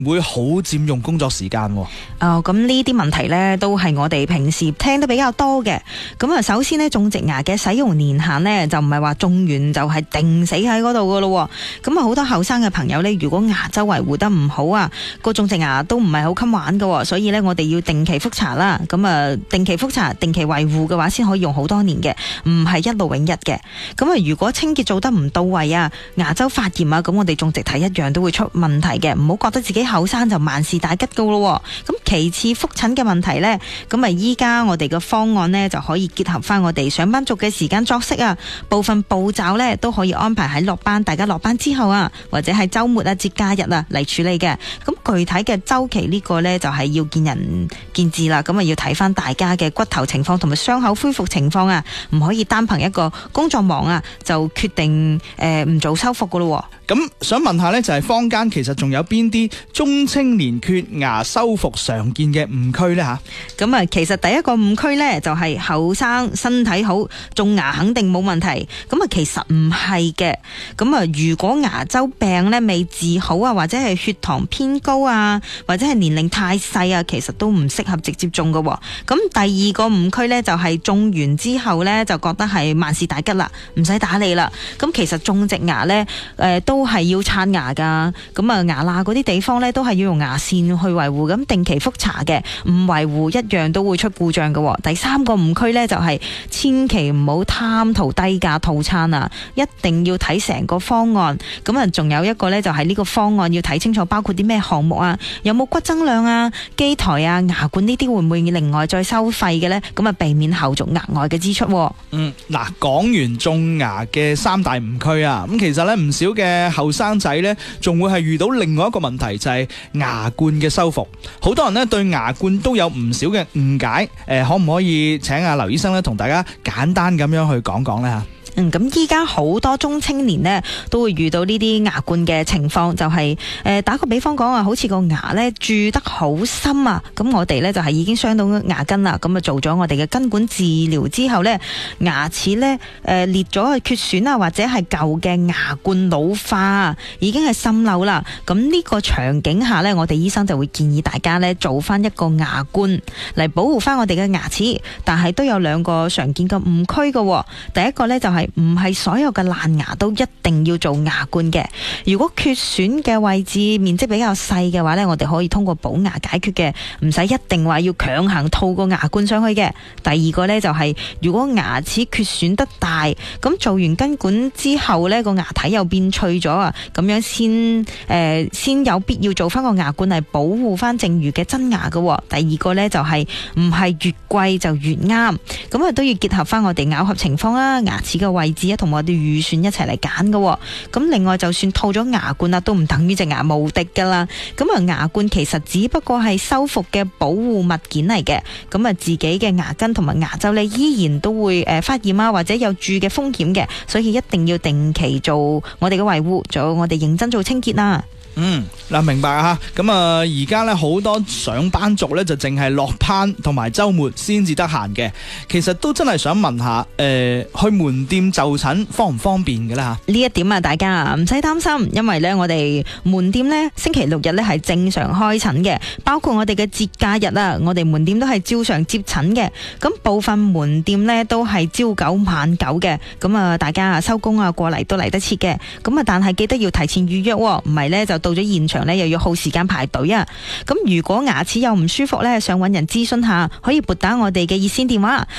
會好佔用工作時間喎。 咁呢啲問題呢，都係我哋平時聽得比較多嘅。咁啊，首先呢，種植牙嘅使用年限呢，就唔係話種完就係定死喺嗰度噶咯。咁啊，好多後生嘅朋友呢，如果牙周維護得唔好啊，個種植牙都唔係好襟玩噶，所以呢，我哋要定期復查啦。咁啊，定期復查、定期維護嘅話，先可以用好多年嘅，唔係一勞永逸嘅。咁啊，如果清潔做得唔到位啊，牙周發炎啊，咁我哋種植體一樣都會出問題嘅。唔好覺得自己後生就萬事大吉噶咯。咁其次復診嘅問題呢，咁啊依家我哋嘅方案呢，就可以結合翻我哋上班族嘅時間作息啊，部分步驟呢，都可以安排喺大家落班之後啊，或者係週末啊、節假日啊嚟處理嘅。咁具體嘅週期呢個呢，就係要見仁見智啦。咁啊要睇翻大家嘅骨頭情況同埋傷口恢復情況啊，唔可以單憑一個工作忙啊就決定唔做修復噶咯。 咁想問下呢，就係坊間其實仲有邊啲中青年缺牙修復常見嘅誤區呢？吓？ 咁啊，其實第一個誤區呢，就係後生身體好，種牙肯定冇問題。咁啊，其實唔係嘅。咁啊，如果牙周病呢未治好啊，或者係血糖偏高啊，或者係年齡太細啊，其實都唔適合直接種㗎。咁第二個誤區呢，就係種完之後呢，就覺得係萬事大吉啦，唔使打理啦。咁其實種植牙呢，都係要刷牙噶。咁啊，牙罅嗰啲地方呢，都係要用牙線去維護，咁定期復查嘅，唔維護一樣都會出故障嘅。第三個誤區呢，就係千祈唔好貪圖低價套餐啊，一定要睇成個方案。咁啊，仲有一個呢，就係呢個方案要睇清楚，包括啲咩項目啊，有冇骨增量啊、機台啊、牙冠呢啲會唔會另外再收費嘅呢？咁啊，避免後續額外嘅支出。 嗱，講完種牙嘅三大誤區啊，咁其實呢，唔少嘅後生仔呢，仲會係遇到另外一個問題，就係牙冠嘅修復。好多人呢，對牙冠都有唔少嘅誤解，可唔可以請阿劉醫生呢，同大家簡單咁樣去講講呢？ 咁依家好多中青年呢，都會遇到呢啲牙冠嘅情況，就係打個比方講啊，好似個牙呢蛀得好深啊，咁我哋呢，就係已經傷到牙根啦，咁啊做咗我哋嘅根管治療之後呢，牙齒呢裂咗缺損啊，或者係舊嘅牙冠老化，已經係滲漏啦。咁呢個場景下呢，我哋醫生就會建議大家呢，做翻一個牙冠嚟保護翻我哋嘅牙齒，但係都有兩個常見嘅誤區嘅。第一個呢，就係唔係所有嘅爛牙都一定要做牙冠嘅。如果缺損嘅位置面積比較細嘅話呢，我哋可以通過補牙解決嘅，唔使一定話要強行套個牙冠上去嘅。第二個呢，就係如果牙齒缺損得大，咁做完根管之後呢，個牙體又變脆咗啊，咁樣先有必要做翻個牙冠嚟保護翻剩餘嘅真牙嘅。第二個呢，就係唔係越貴就越啱，咁啊都要結合翻我哋咬合情況啦、牙齒嘅位置啊，同我哋預算一齊嚟揀嘅。咁另外就算套咗牙冠啦，都唔等於隻牙無敵噶啦。咁啊牙冠其實只不過係修復嘅保護物件嚟嘅。咁啊自己嘅牙根同埋牙周呢，依然都會發炎啊，或者有蛀嘅風險嘅，所以一定要定期做我哋嘅維護，做我哋認真做清潔啦。 明白啊。咁啊，而家咧好多上班族咧就淨係落班同埋周末先至得閒嘅。其實都真係想問下，去門店就診方唔方便嘅啦吓？ 呢一點啊，大家唔使擔心，因為咧我哋門店咧星期六日咧係正常開診嘅，包括我哋嘅節假日啊，我哋門店都係照常接診嘅。咁部分門店咧都係朝九晚九嘅，咁啊大家收工啊過嚟都嚟得切嘅。咁啊但係記得要提前預約，唔係咧就到咗現場咧又要耗時間排隊啊。咁如果牙齒有唔舒服咧，想揾人諮詢下，可以撥打我哋嘅熱線電話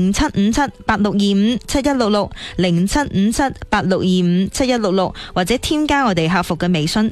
075786257166 075786257166，或者添加我哋客服嘅微信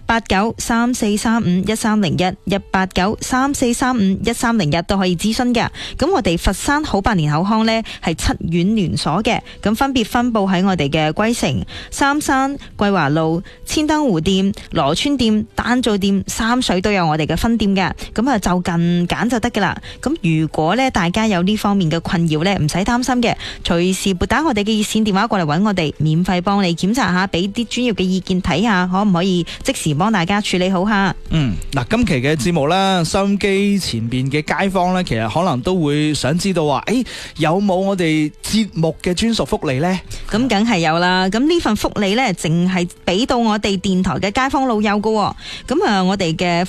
18934351301 18934351301都可以諮詢嘅。咁我哋佛山好百年口腔呢係7院連鎖嘅，咁分別分佈喺我哋嘅龜城、三山、桂華路、千燈湖店、羅村店、丹灶店、三水都有我哋嘅分店嘅。咁啊就近揀就得噶啦。咁如果呢大家有呢方面嘅困擾呢，唔使擔心嘅，隨時撥打我哋嘅熱線電話過嚟揾我哋，免費幫你檢查下，俾啲專業嘅意見睇下，可唔可以即時幫大家處理好下。 嗱，今期嘅節目啦，收音機前邊嘅街坊呢，其實可能都會想知道話，有冇我哋節目嘅專屬福利呢？ 咁梗係有啦。咁呢份福利呢，淨係俾到我哋電台嘅街坊老幼㗎喎。咁我哋嘅